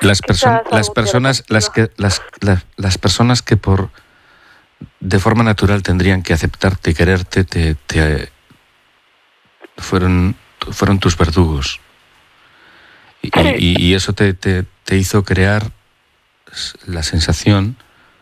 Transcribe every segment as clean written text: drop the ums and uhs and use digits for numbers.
Las personas que de forma natural tendrían que aceptarte y quererte fueron tus verdugos. Y eso te hizo crear la sensación,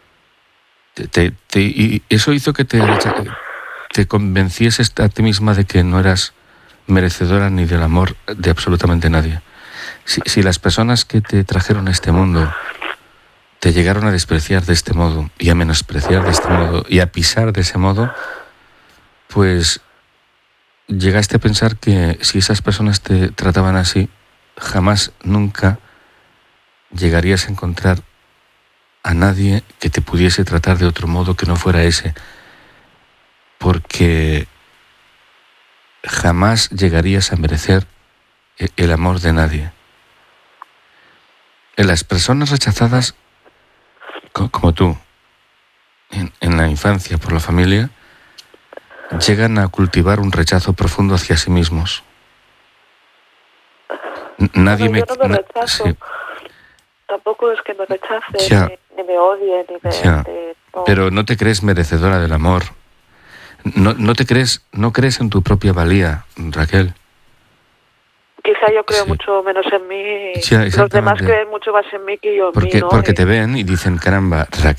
y eso hizo que te convencieses a ti misma de que no eras merecedora ni del amor de absolutamente nadie. Si las personas que te trajeron a este mundo te llegaron a despreciar de este modo y a menospreciar de este modo y a pisar de ese modo, pues llegaste a pensar que si esas personas te trataban así, jamás, nunca llegarías a encontrar a nadie que te pudiese tratar de otro modo que no fuera ese, porque jamás llegarías a merecer el amor de nadie. Las personas rechazadas, como tú, en la infancia por la familia, llegan a cultivar un rechazo profundo hacia sí mismos. Nadie yo no me rechazo. Sí. Tampoco es que me rechace, Ya. ni me odie, ni me... Ya. no. Pero no te crees merecedora del amor. No crees en tu propia valía, Raquel. Quizá yo creo Sí. mucho menos en mí. Sí, Los demás exactamente. creen mucho más en mí que yo en mí, ¿no? Porque te ven y dicen, caramba, Raquel